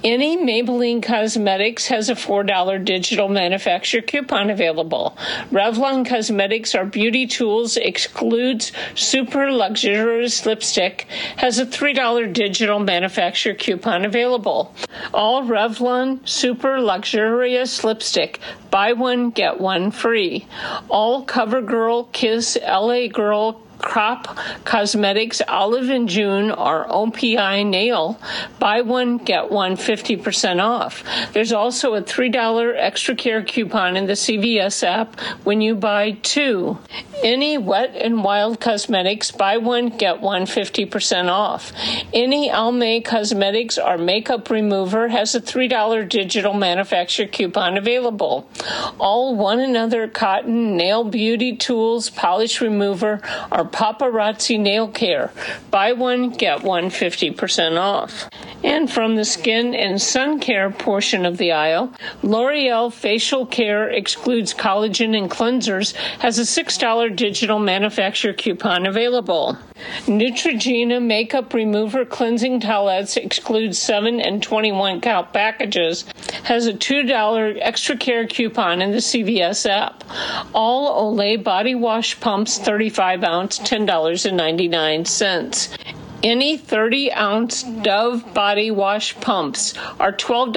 Any Maybelline Cosmetics has a $4 digital manufacturer coupon available. Revlon Cosmetics, our beauty tools, excludes super luxurious lipstick, has a $3 digital manufacturer coupon available. All Revlon super luxurious lipstick, buy one, get one free. All CoverGirl, Kiss, LA Girl, Crop Cosmetics, Olive and June, or OPI Nail, buy one, get one 50% off. There's also a $3 extra care coupon in the CVS app when you buy two. Any Wet n Wild Cosmetics, buy one, get one 50% off. Any Almay Cosmetics or makeup remover has a $3 digital manufacturer coupon available. All One Another Cotton Nail Beauty Tools Polish Remover or Paparazzi Nail Care, buy one, get one 50% off. And from the skin and sun care portion of the aisle, L'Oreal Facial Care excludes collagen and cleansers, has a $6 digital manufacturer coupon available. Neutrogena Makeup Remover Cleansing Towelettes excludes 7 and 21 count packages, has a $2 extra care coupon in the CVS app. All Olay Body Wash Pumps 35 ounce, $10.99. Any 30-ounce Dove body wash pumps are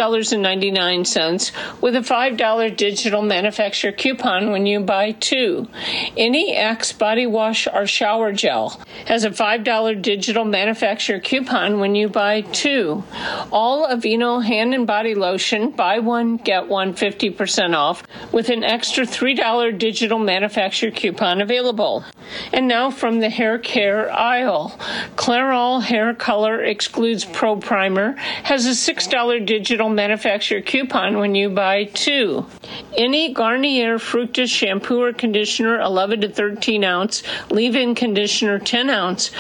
$12.99 with a $5 digital manufacturer coupon when you buy two. Any Axe body wash or shower gel has a $5 digital manufacturer coupon when you buy two. All Aveeno hand and body lotion, buy one, get one 50% off with an extra $3 digital manufacturer coupon available. And now from the hair care aisle, Clairol Hair Color excludes Pro Primer, has a $6 digital manufacturer coupon when you buy two. Any Garnier Fructis shampoo or conditioner 11 to 13 ounce, leave-in conditioner 10 ounce,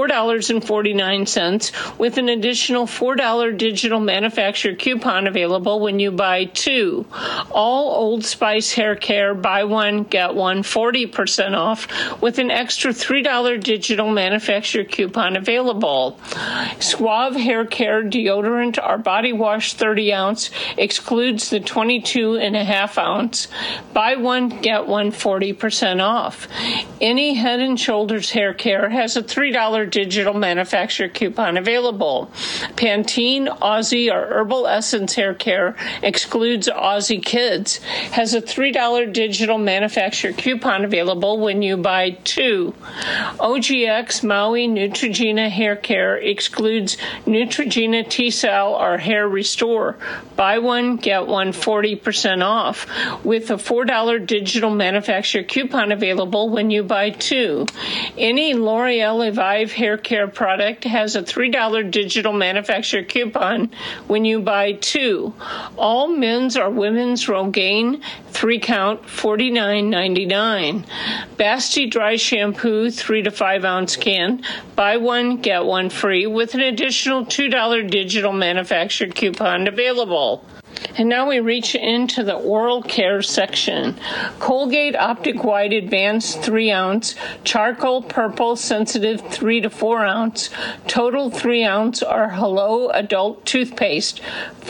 $4.49 with an additional $4 digital manufacturer coupon available when you buy two. All Old Spice hair care, buy one, get one 40% off with an extra $3 digital manufacturer coupon available. Suave Hair Care deodorant or body wash 30 ounce excludes the 22.5 ounce. Buy one, get one 40% off. Any Head and Shoulders hair care has a $3 digital manufacturer coupon available. Pantene Aussie or Herbal Essence hair care excludes Aussie Kids, has a $3 digital manufacturer coupon available when you buy two. OGX Maui Neutrogena hair care excludes Neutrogena T-Cell or Hair Restore. Buy one, get one 40% off with a $4 digital manufacturer coupon available when you buy two. Any L'Oreal Evive hair care product has a $3 digital manufacturer coupon when you buy two. All men's or women's Rogaine 3 count, $49.99. Basti Dry Shampoo 3 to 5 ounce can, buy one, get one free with an additional $2 digital manufacturer coupon available. And now we reach into the oral care section. Colgate Optic White Advanced 3 ounce, Charcoal Purple Sensitive 3 to 4 ounce, Total 3 ounce or Hello Adult Toothpaste,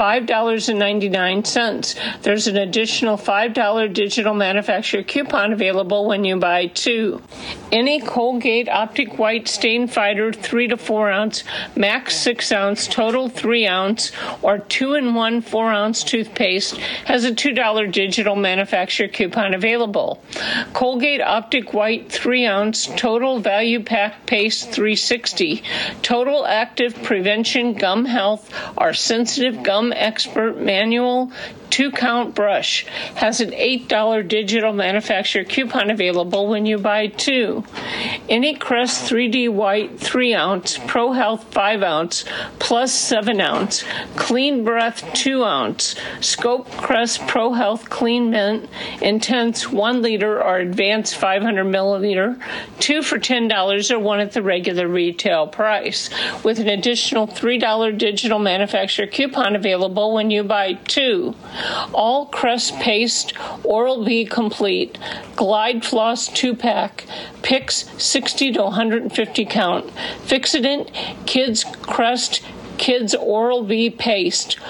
$5.99. There's an additional $5 digital manufacturer coupon available when you buy two. Any Colgate Optic White Stain Fighter 3 to 4 ounce, Max 6 ounce, Total 3 ounce or 2-in-1 4 ounce toothpaste has a $2 digital manufacturer coupon available. Colgate Optic White 3 ounce Total Value Pack Paste 360, Total Active Prevention Gum Health or Sensitive Gum Expert Manual 2-count brush has an $8 digital manufacturer coupon available when you buy two. Any Crest 3D White 3 ounce, Pro Health 5 ounce, Plus 7 ounce, Clean Breath 2 ounce, Scope Crest Pro Health Clean Mint Intense 1 liter or Advanced 500 milliliter, 2 for $10 or 1 at the regular retail price, with an additional $3 digital manufacturer coupon available when you buy two. All Crest Paste Oral-B Complete, Glide Floss 2-pack, Picks 60 to 150 count, Fixodent Kids Crest Kids Oral-B Paste,